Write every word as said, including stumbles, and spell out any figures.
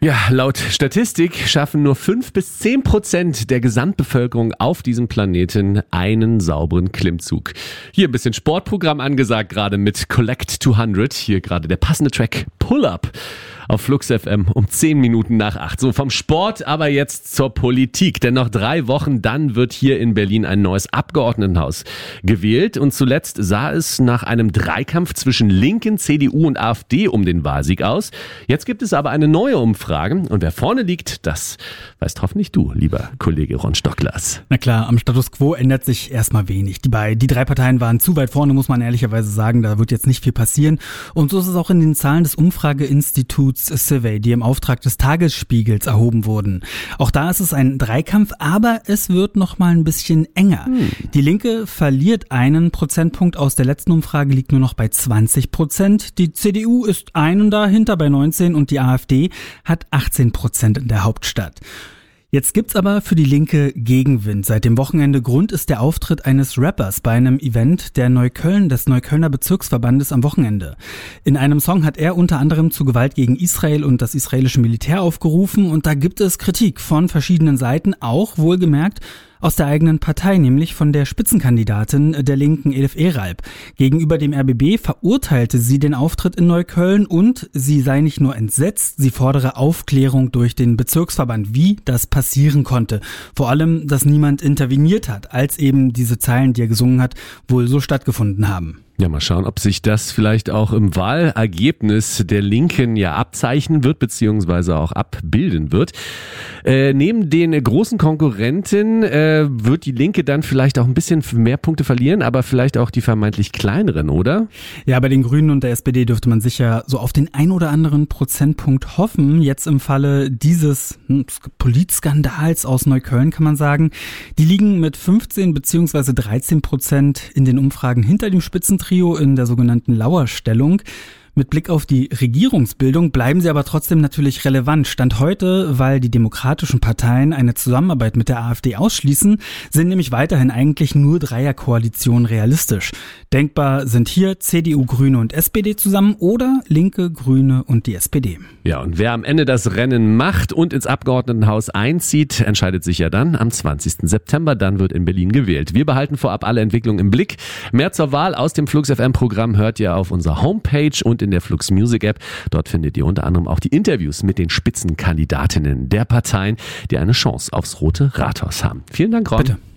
Ja, laut Statistik schaffen nur fünf bis zehn Prozent der Gesamtbevölkerung auf diesem Planeten einen sauberen Klimmzug. Hier ein bisschen Sportprogramm angesagt, gerade mit Collect zweihundert. Hier gerade der passende Track Pull Up auf Flux F M um zehn Minuten nach acht. So, vom Sport aber jetzt zur Politik. Denn noch drei Wochen, dann wird hier in Berlin ein neues Abgeordnetenhaus gewählt. Und zuletzt sah es nach einem Dreikampf zwischen Linken, C D U und AfD um den Wahlsieg aus. Jetzt gibt es aber eine neue Umfrage. Und wer vorne liegt, das weißt hoffentlich du, lieber Kollege Ron Stockglas. Na klar, am Status Quo ändert sich erstmal wenig. Die, bei, die drei Parteien waren zu weit vorne, muss man ehrlicherweise sagen. Da wird jetzt nicht viel passieren. Und so ist es auch in den Zahlen des Umfrageinstituts Survey, die im Auftrag des Tagesspiegels erhoben wurden. Auch da ist es ein Dreikampf, aber es wird noch mal ein bisschen enger. Hm. Die Linke verliert einen Prozentpunkt aus der letzten Umfrage, liegt nur noch bei zwanzig Prozent. Die C D U ist einen dahinter bei neunzehn und die AfD hat achtzehn Prozent in der Hauptstadt. Jetzt gibt's aber für die Linke Gegenwind. Seit dem Wochenende Grund ist der Auftritt eines Rappers bei einem Event der Neukölln, des Neuköllner Bezirksverbandes am Wochenende. In einem Song hat er unter anderem zu Gewalt gegen Israel und das israelische Militär aufgerufen und da gibt es Kritik von verschiedenen Seiten, auch wohlgemerkt aus der eigenen Partei, nämlich von der Spitzenkandidatin der Linken Elif Eralp. Gegenüber dem R B B verurteilte sie den Auftritt in Neukölln und sie sei nicht nur entsetzt, sie fordere Aufklärung durch den Bezirksverband, wie das passieren konnte. Vor allem, dass niemand interveniert hat, als eben diese Zeilen, die er gesungen hat, wohl so stattgefunden haben. Ja, mal schauen, ob sich das vielleicht auch im Wahlergebnis der Linken ja abzeichnen wird, beziehungsweise auch abbilden wird. Äh, neben den großen Konkurrenten äh, wird die Linke dann vielleicht auch ein bisschen mehr Punkte verlieren, aber vielleicht auch die vermeintlich kleineren, oder? Ja, bei den Grünen und der S P D dürfte man sicher so auf den ein oder anderen Prozentpunkt hoffen. Jetzt im Falle dieses hm, Politskandals aus Neukölln kann man sagen, die liegen mit fünfzehn beziehungsweise dreizehn Prozent in den Umfragen hinter dem Spitzentrio in der sogenannten Lauerstellung. Mit Blick auf die Regierungsbildung bleiben sie aber trotzdem natürlich relevant. Stand heute, weil die demokratischen Parteien eine Zusammenarbeit mit der AfD ausschließen, sind nämlich weiterhin eigentlich nur Dreierkoalitionen realistisch. Denkbar sind hier C D U, Grüne und S P D zusammen oder Linke, Grüne und die S P D. Ja, und wer am Ende das Rennen macht und ins Abgeordnetenhaus einzieht, entscheidet sich ja dann am zwanzigsten September. Dann wird in Berlin gewählt. Wir behalten vorab alle Entwicklungen im Blick. Mehr zur Wahl aus dem Flux F M Programm hört ihr auf unserer Homepage und in der Flux Music App. Dort findet ihr unter anderem auch die Interviews mit den Spitzenkandidatinnen der Parteien, die eine Chance aufs Rote Rathaus haben. Vielen Dank, Ron. Bitte.